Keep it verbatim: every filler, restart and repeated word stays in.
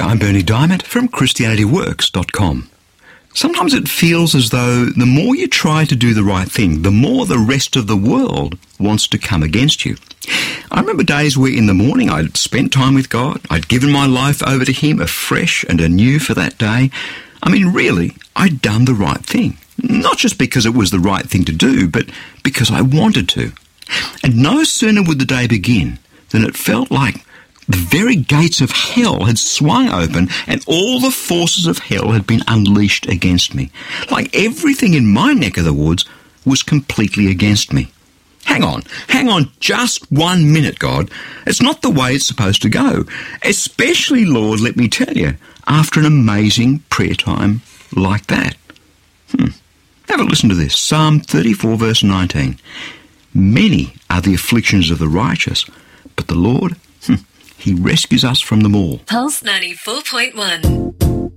I'm Berni Dymet from Christianity Works dot com. Sometimes it feels as though the more you try to do the right thing, the more the rest of the world wants to come against you. I remember days where in the morning I'd spent time with God, I'd given my life over to Him afresh and anew for that day. I mean, really, I'd done the right thing. Not just because it was the right thing to do, but because I wanted to. And no sooner would the day begin than it felt like the very gates of hell had swung open and all the forces of hell had been unleashed against me. Like everything in my neck of the woods was completely against me. Hang on, hang on just one minute, God. It's not the way it's supposed to go. Especially, Lord, let me tell you, after an amazing prayer time like that. Hmm. Have a listen to this. Psalm thirty-four, verse nineteen. Many are the afflictions of the righteous, but the Lord, hmm, He rescues us from them all. Pulse ninety-four point one.